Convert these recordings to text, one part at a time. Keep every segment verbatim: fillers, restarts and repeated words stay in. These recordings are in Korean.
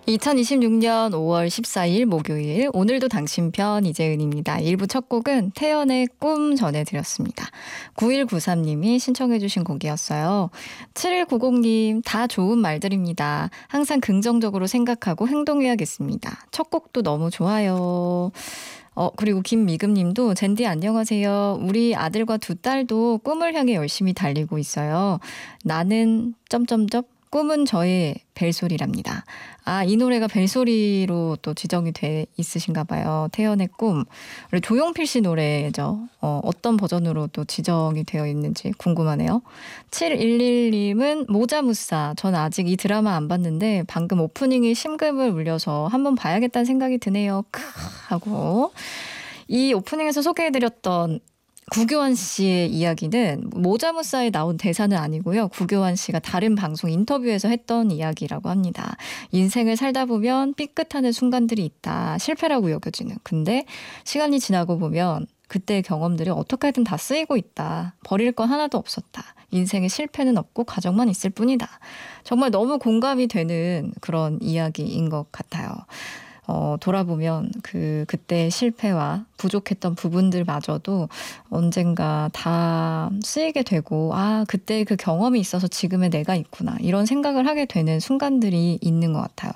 이천이십육년 오월 십사일 목요일, 오늘도 당신 편 이재은입니다. 일 부 첫 곡은 태연의 꿈 전해드렸습니다. 구일구삼님이 신청해 주신 곡이었어요. 칠일구공님 다 좋은 말들입니다. 항상 긍정적으로 생각하고 행동해야겠습니다. 첫 곡도 너무 좋아요. 어, 그리고 김미금님도 젠디 안녕하세요. 우리 아들과 두 딸도 꿈을 향해 열심히 달리고 있어요. 나는 점점점 꿈은 저의 벨소리랍니다. 아, 이 노래가 벨소리로 또 지정이 돼 있으신가 봐요. 태연의 꿈. 조용필 씨 노래죠. 어, 어떤 버전으로 또 지정이 되어 있는지 궁금하네요. 칠일일님은 모자무사. 전 아직 이 드라마 안 봤는데 방금 오프닝이 심금을 울려서 한번 봐야겠다는 생각이 드네요. 크 하고. 이 오프닝에서 소개해드렸던 구교환 씨의 이야기는 모자무사에 나온 대사는 아니고요. 구교환 씨가 다른 방송 인터뷰에서 했던 이야기라고 합니다. 인생을 살다 보면 삐끗하는 순간들이 있다. 실패라고 여겨지는. 근데 시간이 지나고 보면 그때의 경험들이 어떻게든 다 쓰이고 있다. 버릴 건 하나도 없었다. 인생에 실패는 없고 과정만 있을 뿐이다. 정말 너무 공감이 되는 그런 이야기인 것 같아요. 어, 돌아보면 그, 그때의 실패와 부족했던 부분들마저도 언젠가 다 쓰이게 되고, 아, 그때 그 경험이 있어서 지금의 내가 있구나. 이런 생각을 하게 되는 순간들이 있는 것 같아요.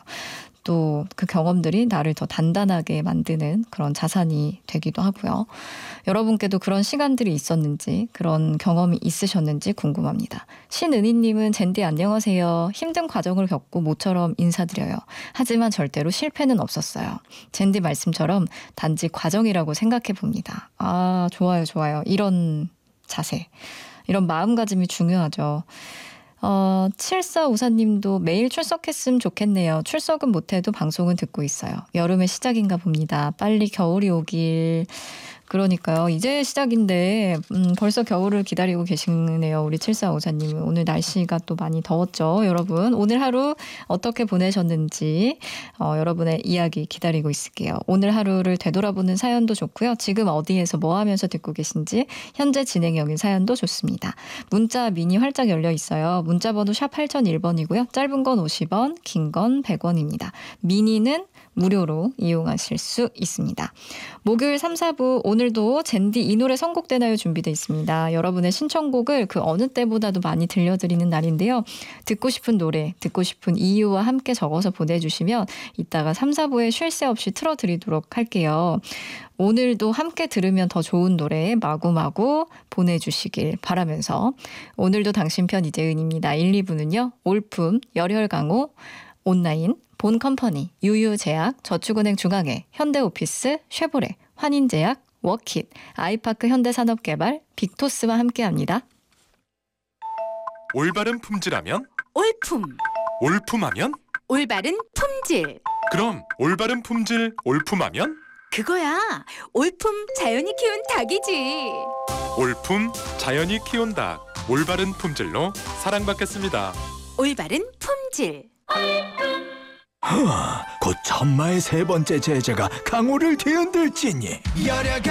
또 그 경험들이 나를 더 단단하게 만드는 그런 자산이 되기도 하고요. 여러분께도 그런 시간들이 있었는지, 그런 경험이 있으셨는지 궁금합니다. 신은희님은 젠디 안녕하세요. 힘든 과정을 겪고 모처럼 인사드려요. 하지만 절대로 실패는 없었어요. 젠디 말씀처럼 단지 과정이라고 생각해 봅니다. 아, 좋아요, 좋아요. 이런 자세, 이런 마음가짐이 중요하죠. 어, 칠사오사님도 매일 출석했으면 좋겠네요. 출석은 못해도 방송은 듣고 있어요. 여름의 시작인가 봅니다. 빨리 겨울이 오길. 그러니까요. 이제 시작인데 음, 벌써 겨울을 기다리고 계시네요. 우리 칠사오사님은. 오늘 날씨가 또 많이 더웠죠. 여러분 오늘 하루 어떻게 보내셨는지 어, 여러분의 이야기 기다리고 있을게요. 오늘 하루를 되돌아보는 사연도 좋고요. 지금 어디에서 뭐 하면서 듣고 계신지 현재 진행형인 사연도 좋습니다. 문자 미니 활짝 열려 있어요. 문자번호 샵 팔공공일번이고요. 짧은 건 오십원, 긴 건 백원입니다. 미니는 무료로 이용하실 수 있습니다. 목요일 삼, 사부 오늘도 젠디 이 노래 선곡되나요 준비되어 있습니다. 여러분의 신청곡을 그 어느 때보다도 많이 들려드리는 날인데요. 듣고 싶은 노래, 듣고 싶은 이유와 함께 적어서 보내주시면 이따가 삼, 사부에 쉴 새 없이 틀어드리도록 할게요. 오늘도 함께 들으면 더 좋은 노래 마구마구 보내주시길 바라면서 오늘도 당신 편 이재은입니다. 일, 이 부는요. 올품, 열혈강호, 온라인, 본컴퍼니, 유유제약, 저축은행 중앙회, 현대오피스, 쉐보레, 환인제약, 워킷, 아이파크 현대산업개발, 빅토스와 함께합니다. 올바른 품질하면? 올품. 올품하면? 올바른 품질. 그럼 올바른 품질 올품하면? 그거야. 올품 자연이 키운 닭이지. 올품 자연이 키운 닭. 올바른 품질로 사랑받겠습니다. 올바른 품질. 곧 천마의 세 번째 제자가 강호를 뒤흔들지니.